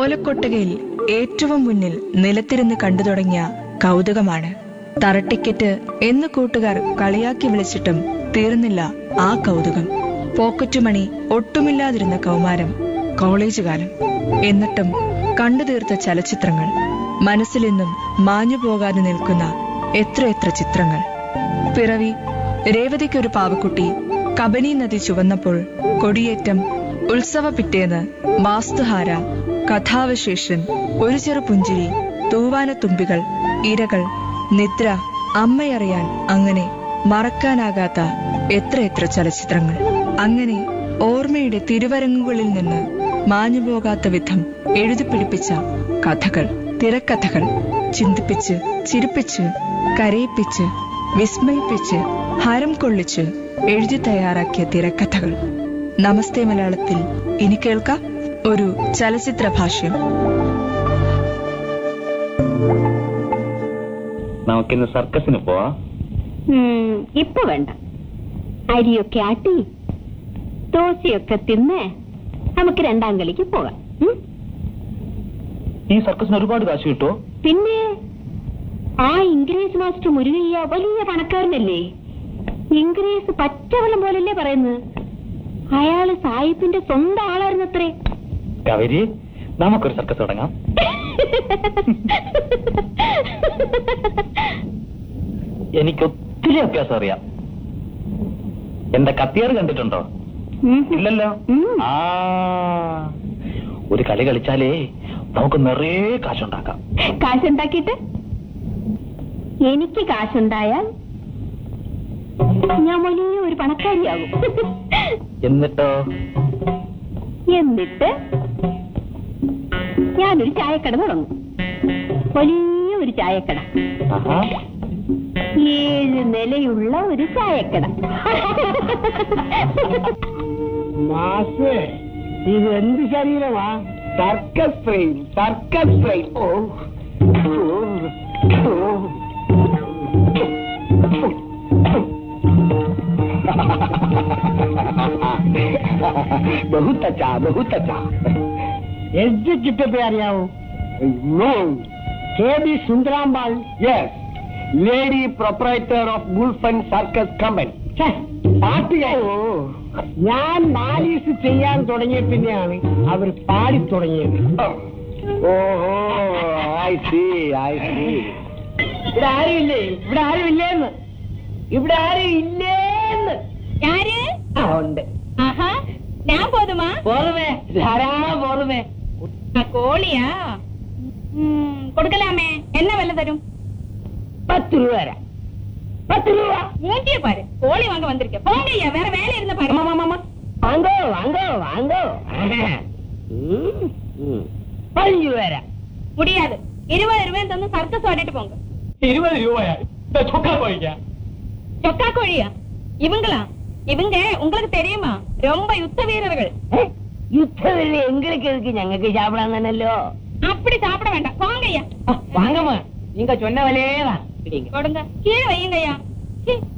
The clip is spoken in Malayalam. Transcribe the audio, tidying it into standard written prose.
ഓലക്കൊട്ടകയിൽ ഏറ്റവും മുന്നിൽ നിലത്തിരുന്ന് കണ്ടു തുടങ്ങിയ കൗതുകമാണ്. തറട്ടിക്കറ്റ് എന്ന് കൂട്ടുകാർ കളിയാക്കി വിളിച്ചിട്ടും തീർന്നില്ല ആ കൗതുകം. പോക്കറ്റുമണി ഒട്ടുമില്ലാതിരുന്ന കൗമാരം, കോളേജ് കാലം. എന്നിട്ടും കണ്ടു തീർത്ത ചലച്ചിത്രങ്ങൾ, മനസ്സിലെന്നും മാഞ്ഞു പോകാതെ നിൽക്കുന്ന എത്രയെത്ര ചിത്രങ്ങൾ. പിറവി, രേവതിക്കൊരു പാവക്കുട്ടി, കബനി നദി ചുവന്നപ്പോൾ, കൊടിയേറ്റം, ഉത്സവ പിറ്റേന്ന്, വാസ്തുഹാര, കഥാവശേഷൻ, ഒരു ചെറു പുഞ്ചിരി, തൂവാനത്തുമ്പികൾ, ഇരകൾ, നിദ്ര, അമ്മയറിയാൻ, അങ്ങനെ മറക്കാനാകാത്ത എത്രയെത്ര ചലച്ചിത്രങ്ങൾ. അങ്ങനെ ഓർമ്മയുടെ തിരുവരങ്ങുകളിൽ നിന്ന് മാഞ്ഞുപോകാത്ത വിധം എഴുതിപ്പിടിപ്പിച്ച കഥകൾ, തിരക്കഥകൾ, ചിന്തിപ്പിച്ച്, ചിരിപ്പിച്ച്, കരയിപ്പിച്ച്, വിസ്മയിപ്പിച്ച്, ഹരം കൊള്ളിച്ച് എഴുതി തയ്യാറാക്കിയ തിരക്കഥകൾ. നമസ്തേ മലയാളത്തിൽ ഇനി കേൾക്കാം ഒരു ചലച്ചിത്ര ഭാഷ്യം. നമുക്കിന്ന് സർക്കസിന് പോവാ. ഇപ്പൊ വേണ്ട. അരിയൊക്കെ ആട്ടി ദോശയൊക്കെ തിന്ന് നമുക്ക് രണ്ടാം കളിക്ക് പോകാം. ഈ സർക്കസിന് ഒരുപാട് കാശ് കിട്ടോ? പിന്നെ ആ ഇംഗ്ലീഷ് മാസ്റ്റർ മുരുകയ്യ വലിയ പണക്കാരനല്ലേ? ഇംഗ്ലീഷ് പച്ചവെള്ളം പോലല്ലേ പറയുന്നത്. അയാള് സായിപ്പിന്റെ സ്വന്തം ആളായിരുന്നത്രേ. കവരി, നമുക്കൊരു സർക്കസ് തുടങ്ങാം. എനിക്കൊത്തിരി അഭ്യാസം അറിയാം. എന്റെ കത്തിയാറ് കണ്ടിട്ടുണ്ടോ? ഇല്ലല്ലോ. ആ, ഒരു കളി കളിച്ചാലേ നമുക്ക് നിറയെ കാശുണ്ടാക്കാം. കാശുണ്ടാക്കിയിട്ട് എനിക്ക് കാശുണ്ടായാൽ ഞാൻ വലിയ ഒരു പണക്കാരിയാകും. എന്നിട്ടോ? എന്നിട്ട് ഞാനൊരു ചായക്കട തുടങ്ങും. വലിയ ഒരു ചായക്കട, 7 നിലയുള്ള ഒരു ചായക്കട. മാസേ, ഇത് എന്ത് ശരീരമാ? Circus frame, circus frame. ഓ बहुत अच्छा, बहुत अच्छा. എക്സിക്യൂട്ടീവ് അറിയാവോ? No. KB. Sundarambal. Yes, lady proprietor of ഗുൾഫൻ circus company. ഞാൻ മാലീസ് ചെയ്യാൻ തുടങ്ങിയ പിന്നെയാണ് അവർ പാടി തുടങ്ങിയത്. ഓഹോ, ഐ സീ, ഐ സീ. ഇവിടെ ആരുമില്ലേ? ഇവിടെ ആരുമില്ലേന്ന്, ഇവിടെ ആരും ഇല്ലേന്ന്. ഉണ്ട്. ഞാൻ പോതുമാ? പോതുമേ, ധാരാളം പോതുമേ. കോളിയാ കൊടുക്കലാമേ. എന്നെ വല്ല തരും? 10 രൂപ തരാം. 10 രൂപ. മൂട്ടിയെ പാര്, കോളി വാങ്ങ വന്നിരിക്ക. പോകയ്യ, വേറെ വേല ഇരുന്ന പാര്. വാങ്ങോ, വാങ്ങോ, വാങ്ങോ. 15 രൂപ തരാം. മുടിയാത്. 20 രൂപയും തന്ന് സർക്കസ് ആടിയിട്ട് പോങ്ക. 20 രൂപയാ? ചൊക്കാ കോഴിക്കാ? சொக்கா கோழியா? இவங்களா? இவங்க உங்களுக்கு தெரியுமா? ரொம்ப யுத்த வீரர்கள். யுத்த வீரர் எங்களுக்கு இருக்கு, ഞങ്ങൾക്ക് சாப்பிடாம தானല്ലോ. அப்படி சாப்பிட வேண்டாம், வாங்கய்யா. வாங்கம்மா, நீங்க சொன்ன விலையே தான். கொடுங்க, கீழே வையுங்கய்யா.